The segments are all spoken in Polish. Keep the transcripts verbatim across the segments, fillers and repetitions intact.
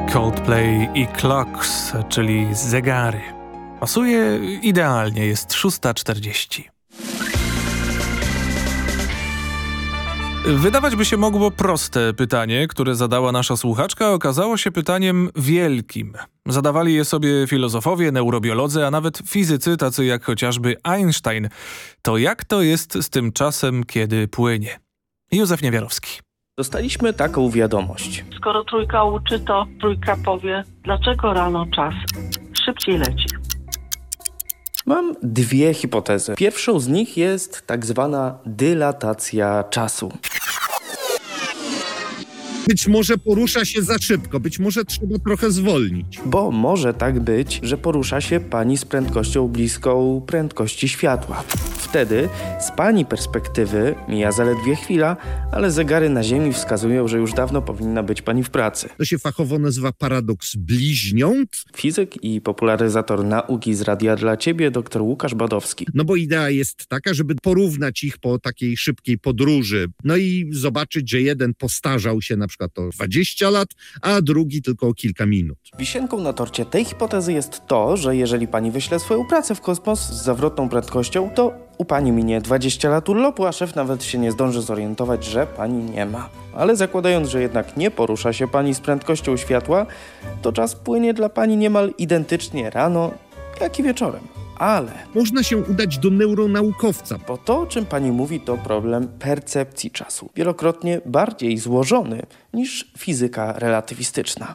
Coldplay i Clocks, czyli zegary. Pasuje idealnie, jest szósta czterdzieści. Wydawać by się mogło proste pytanie, które zadała nasza słuchaczka, okazało się pytaniem wielkim. Zadawali je sobie filozofowie, neurobiolodzy, a nawet fizycy, tacy jak chociażby Einstein. To jak to jest z tym czasem, kiedy płynie? Józef Niewiarowski. Dostaliśmy taką wiadomość. Skoro trójka uczy, to trójka powie, dlaczego rano czas szybciej leci. Mam dwie hipotezy. Pierwszą z nich jest tak zwana dylatacja czasu. Być może porusza się za szybko, być może trzeba trochę zwolnić. Bo może tak być, że porusza się pani z prędkością bliską prędkości światła. Wtedy z pani perspektywy mija zaledwie chwila, ale zegary na Ziemi wskazują, że już dawno powinna być pani w pracy. To się fachowo nazywa paradoks bliźniąt. Fizyk i popularyzator nauki z Radia dla Ciebie, dr Łukasz Badowski. No bo idea jest taka, żeby porównać ich po takiej szybkiej podróży. No i zobaczyć, że jeden postarzał się na przykład o dwadzieścia lat, a drugi tylko o kilka minut. Wisienką na torcie tej hipotezy jest to, że jeżeli pani wyśle swoją pracę w kosmos z zawrotną prędkością, to u pani minie dwadzieścia lat urlopu, a szef nawet się nie zdąży zorientować, że pani nie ma. Ale zakładając, że jednak nie porusza się pani z prędkością światła, to czas płynie dla pani niemal identycznie rano, jak i wieczorem. Ale można się udać do neuronaukowca. Bo to, o czym pani mówi, to problem percepcji czasu. Wielokrotnie bardziej złożony niż fizyka relatywistyczna.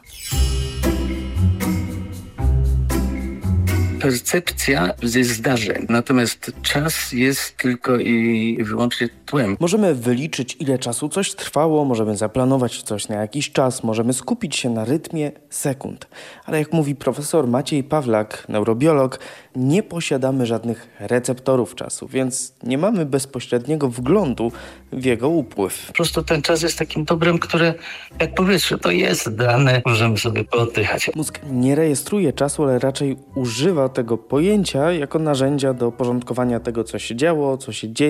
Percepcja ze zdarzeń, natomiast czas jest tylko i wyłącznie tłem. Możemy wyliczyć, ile czasu coś trwało, możemy zaplanować coś na jakiś czas, możemy skupić się na rytmie sekund. Ale jak mówi profesor Maciej Pawlak, neurobiolog, nie posiadamy żadnych receptorów czasu, więc nie mamy bezpośredniego wglądu w jego upływ. Po prostu ten czas jest takim dobrem, które jak powietrze, to jest dane, możemy sobie pooddychać. Mózg nie rejestruje czasu, ale raczej używa tego pojęcia jako narzędzia do porządkowania tego, co się działo, co się dzieje.